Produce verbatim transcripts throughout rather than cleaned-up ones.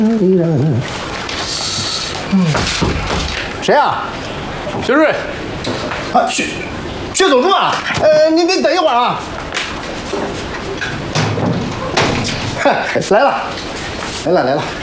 嗯，谁啊？ 薛瑞。 啊，薛薛总助啊，呃，您您等一会儿啊。来了，来了来了。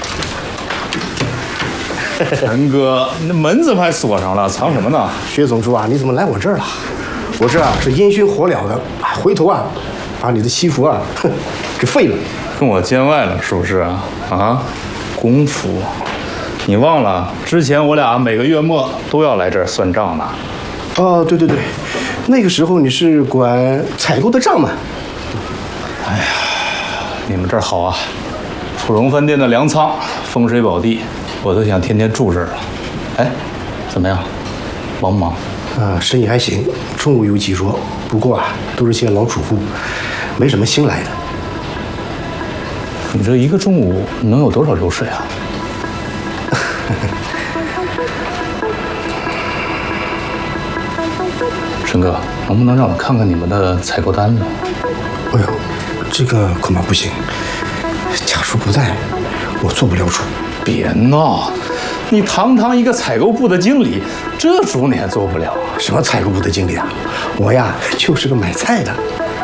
陈哥，那门怎么还锁上了？藏什么呢？ 薛总助啊，你怎么来我这儿了？我这啊是烟熏火燎的，回头啊，把你的西服啊，哼，给废了。 跟我见外了是不是啊？啊，功夫，你忘了之前我俩每个月末都要来这儿算账呢。 哦，对对对，那个时候你是管采购的账嘛？ 哎呀，你们这儿好啊，芙蓉饭店的粮仓，风水宝地，我都想天天住这儿了。哎，怎么样，忙不忙？ 啊，生意还行，中午有几桌，不过啊，都是些老主顾，没什么新来的。 你这一个中午能有多少流水啊？陈哥，能不能让我看看你们的采购单子？ 哎呦，这个恐怕不行，贾叔不在，我做不了主。 别闹，你堂堂一个采购部的经理，这主你还做不了？ 什么采购部的经理啊？我呀就是个买菜的。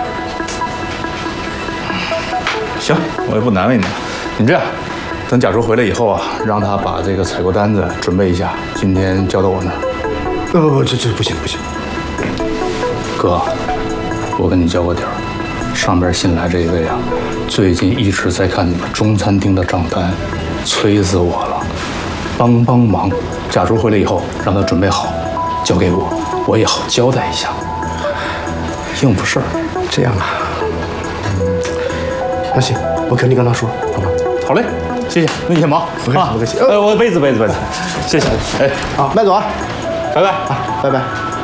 行，我也不难为你了。你这样，等贾叔回来以后啊，让他把这个采购单子准备一下，今天交到我那儿。 不不不，这这不行不行。 哥，我跟你交个底儿，上边新来这一位啊，最近一直在看你们中餐厅的账单，催死我了。帮帮忙，贾叔回来以后让他准备好，交给我，我也好交代一下。应付事儿。 这样啊。那行，我肯定跟他说，好吧？ 好嘞，谢谢，那你先忙不客气，不客气。 呃，我杯子杯子杯子，谢谢。哎， 好，慢走啊， 拜拜啊，拜拜。